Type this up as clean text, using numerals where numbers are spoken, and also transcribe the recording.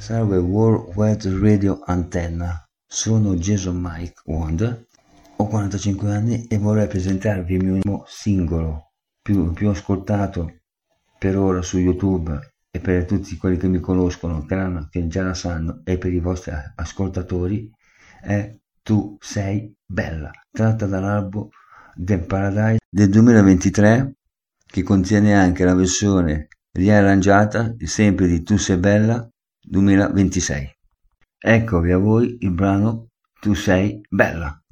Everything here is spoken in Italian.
Salve World Wide Radio Antenna, sono Jason Mike Wond, ho 45 anni e vorrei presentarvi il mio ultimo singolo più ascoltato per ora su YouTube e per tutti quelli che mi conoscono, che già la sanno, e per i vostri ascoltatori, è Tu sei bella, tratta dall'album The Paradise del 2023, che contiene anche la versione riarrangiata sempre di Tu sei bella 2026. Eccovi a voi il brano Tu sei bella.